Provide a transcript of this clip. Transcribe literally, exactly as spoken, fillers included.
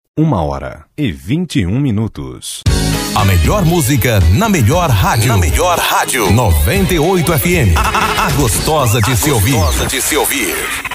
Uma hora e vinte e um minutos. A melhor música na melhor rádio. Na melhor rádio. noventa e oito F M. A, a, a gostosa de se ouvir. Gostosa de se ouvir.